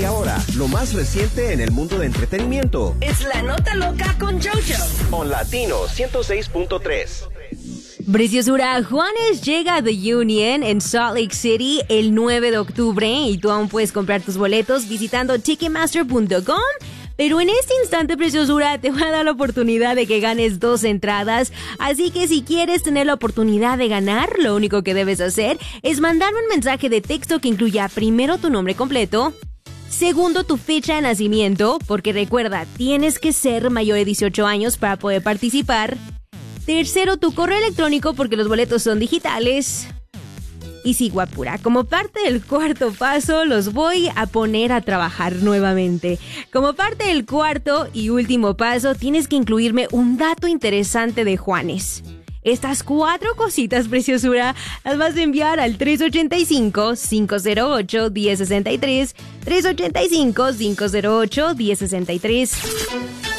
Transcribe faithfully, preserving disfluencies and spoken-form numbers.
ahora, lo más reciente en el mundo de entretenimiento. Es la nota loca con JoJo. On Latino ciento seis punto tres. Preciosura, Juanes llega a The Union en Salt Lake City el nueve de octubre y tú aún puedes comprar tus boletos visitando ticketmaster punto com. Pero en este instante, preciosura, te voy a dar la oportunidad de que ganes dos entradas. Así que si quieres tener la oportunidad de ganar, lo único que debes hacer es mandarme un mensaje de texto que incluya primero tu nombre completo, segundo tu fecha de nacimiento, porque recuerda, tienes que ser mayor de dieciocho años para poder participar. Tercero, tu correo electrónico, porque los boletos son digitales. Y sí, guapura, como parte del cuarto paso, los voy a poner a trabajar nuevamente. Como parte del cuarto y último paso, tienes que incluirme un dato interesante de Juanes. Estas cuatro cositas, preciosura, las vas a enviar al tres ocho cinco, cinco cero ocho, uno cero seis tres, tres ocho cinco, cinco cero ocho, uno cero seis tres.